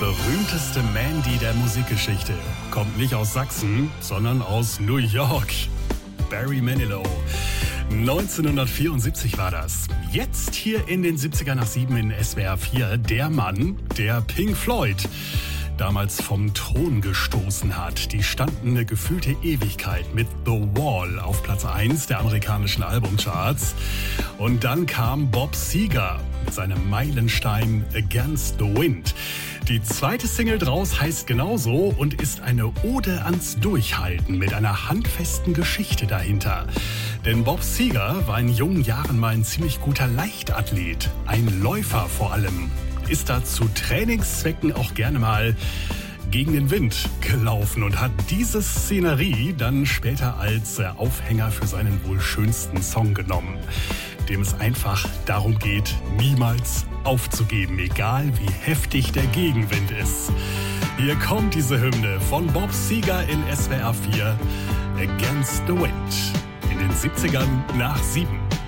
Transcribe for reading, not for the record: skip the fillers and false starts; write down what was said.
berühmteste Mandy der Musikgeschichte kommt nicht aus Sachsen, sondern aus New York. Barry Manilow. 1974 war das. Jetzt hier in den 70er nach 7 in SWR 4 der Mann, der Pink Floyd damals vom Thron gestoßen hat. Die standen eine gefühlte Ewigkeit mit The Wall auf Platz 1 der amerikanischen Albumcharts. Und dann kam Bob Seger mit seinem Meilenstein Against the Wind. Die zweite Single draus heißt genauso und ist eine Ode ans Durchhalten mit einer handfesten Geschichte dahinter. Denn Bob Seger war in jungen Jahren mal ein ziemlich guter Leichtathlet, ein Läufer vor allem. Ist da zu Trainingszwecken auch gerne mal gegen den Wind gelaufen und hat diese Szenerie dann später als Aufhänger für seinen wohl schönsten Song genommen, dem es einfach darum geht, niemals aufzugeben, egal wie heftig der Gegenwind ist. Hier kommt diese Hymne von Bob Seger in SWR 4, Against the Wind, in den 70ern nach 7.